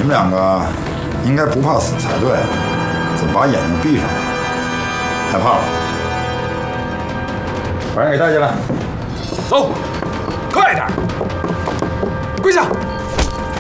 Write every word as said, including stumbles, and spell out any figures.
们两个应该不怕死才对，怎么把眼睛闭上了？害怕了？把人给带进来。 走，快点！跪下！